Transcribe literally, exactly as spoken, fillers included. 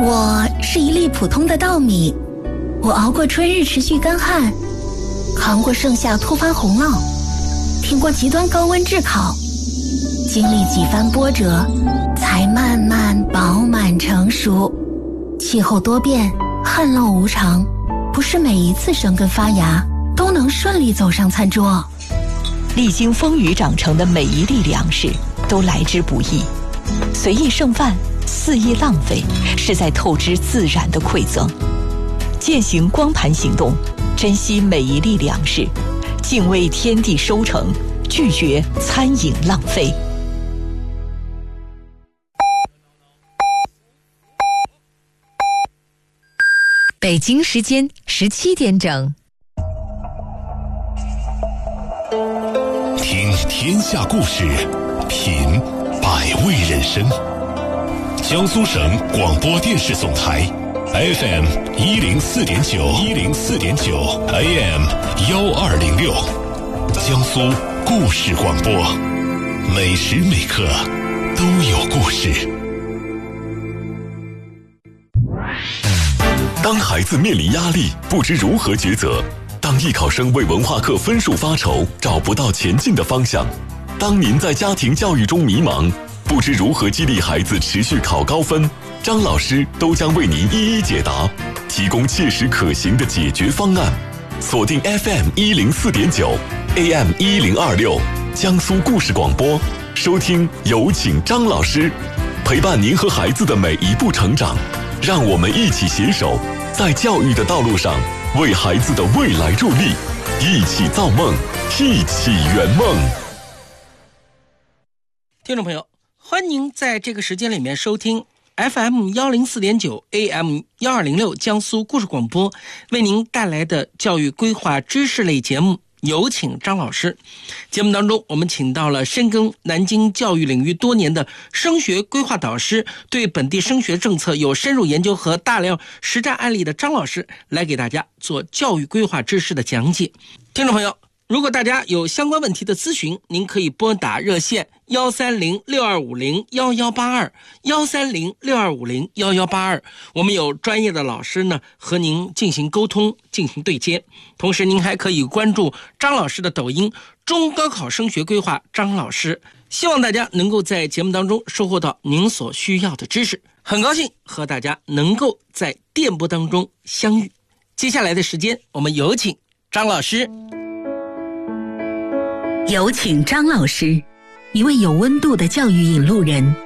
我是一粒普通的稻米，我熬过春日持续干旱，扛过盛夏突发洪涝，挺过极端高温炙烤，经历几番波折，才慢慢饱满成熟。气候多变，旱涝无常，不是每一次生根发芽都能顺利走上餐桌。 历经风雨长成的每一粒粮食都来之不易，随意剩饭，肆意浪费，是在透支自然的馈赠。践行光盘行动，珍惜每一粒粮食，敬畏天地收成，拒绝餐饮浪费。 北京时间十七点整。 听天下故事，品百味人生。江苏省广播电视总台 F M 一零四点九一零四点九 A M 幺二零六，江苏故事广播，每时每刻都有故事。当孩子面临压力，不知如何抉择；当艺考生为文化课分数发愁，找不到前进的方向；当您在家庭教育中迷茫，不知如何激励孩子持续考高分，张老师都将为您一一解答，提供切实可行的解决方案。锁定 F M 一零四点九 A M 一零二六，江苏故事广播，收听有请张老师，陪伴您和孩子的每一步成长。让我们一起携手，在教育的道路上为孩子的未来助力，一起造梦，一起圆梦。 听众朋友，欢迎您在这个时间里面收听 F M 一零四点九 A M 一二零六江苏故事广播为您带来的教育规划知识类节目，有请张老师。节目当中，我们请到了深耕南京教育领域多年的升学规划导师，对本地升学政策有深入研究和大量实战案例的张老师，来给大家做教育规划知识的讲解。听众朋友，如果大家有相关问题的咨询，您可以拨打热线幺三零六二五零幺幺八二幺三零六二五零幺幺八二，我们有专业的老师呢和您进行沟通，进行对接。同时，您还可以关注张老师的抖音中高考升学规划张老师。希望大家能够在节目当中收获到您所需要的知识。很高兴和大家能够在电波当中相遇。接下来的时间，我们有请张老师。 有请张老师，一位有温度的教育引路人，